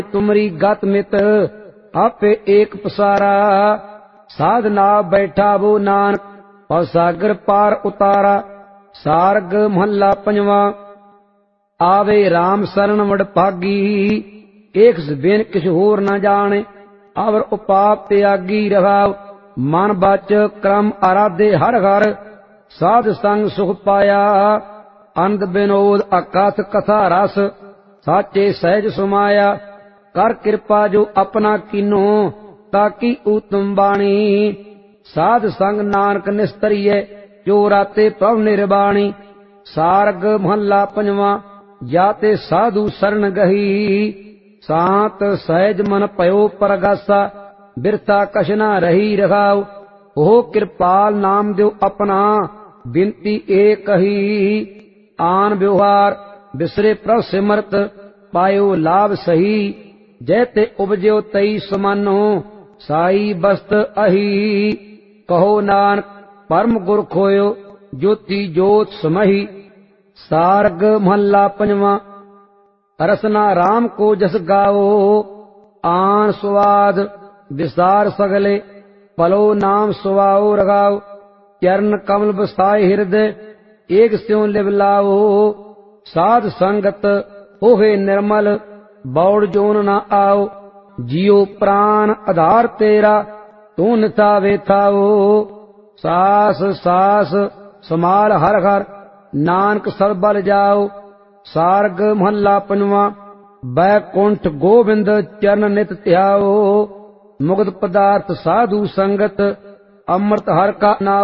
तुमरी गत मित आपे एक पसारा। साधना बैठा वो नानक पव सागर पार उतारा। सारग महला पंजवा। आवे राम शरण वड भागी एक बिन किछ होर न जाने। अवर उपाप त्यागी रहाव मन बच क्रम आराधे हर हर। साध संग सुख पाया अंध विनोद अकथ कथा रस। साचे सहज सुमाया कर कृपा जो अपना कीनो ताकि उत्तम बाणी। साध संग नानक निस्तरिय जो राते प्रभ निर्बाणी। सारग महला पंजवा। जाते साधु शरण गही शांत सहज मन पयो परगासा। बिरथा कछ न रही रखाव हो कृपाल नाम देव अपना। बिनती एक ही आन व्यवहार बिसरे प्रभ सिमरत पायो लाभ सही। जैते उपजो तई समानो साई बस्त अही। कहो नानक परम गुर खोयो ज्योति जोत समही। सारग महला पंजवा। रसना राम को जस गाओ आन स्वाद विसार सगले। पलो नाम सुवाओ रगाओ चरण कमल बसाए हृदय। एक स्यों लिव लाओ साध संगत होवे निर्मल बौड़ जोन न आओ। जियो प्राण आधार तेरा तू निथा वेथाओ। सास सास समाल हर हर नानक सब बल जाओ। सारग महला पंजवा। बैकुंठ गोविंद चरण नित ध्याओ। मुग्ध पदार्थ साधु संगत अमृत हर का नाओ।